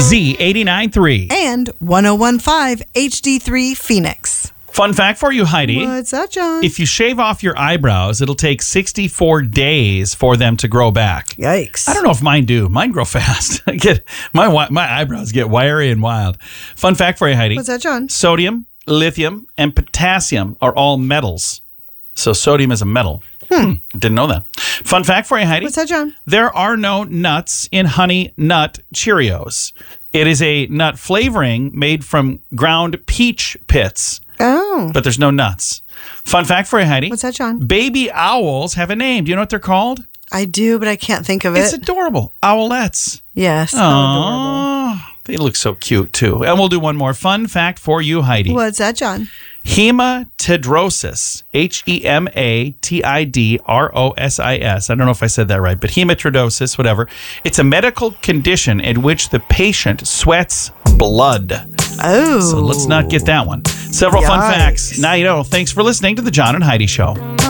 Z89.3. And 101.5 HD3 Phoenix. Fun fact for you, Heidi. What's that, John? If you shave off your eyebrows, it'll take 64 days for them to grow back. Yikes. I don't know if mine do. Mine grow fast. My eyebrows get wiry and wild. Fun fact for you, Heidi. What's that, John? Sodium, lithium, and potassium are all metals. So sodium is a metal. Didn't know that. Fun fact for you, Heidi. What's that, John? There are no nuts in Honey Nut Cheerios. It is a nut flavoring made from ground peach pits. Oh. But there's no nuts. Fun fact for you, Heidi. What's that, John? Baby owls have a name. Do you know what they're called? I do, but I can't think of It's it. adorable. Owlettes. Yes. How adorable. Oh, they look so cute, too. And we'll do one more fun fact for you, Heidi. What's that, John? Hematidrosis. Hematidrosis. I don't know if I said that right, but hematidrosis, whatever. It's a medical condition in which the patient sweats blood. Oh. So let's not get that one. Several fun Yikes. facts. Now you know. Thanks for listening to the John and Heidi Show.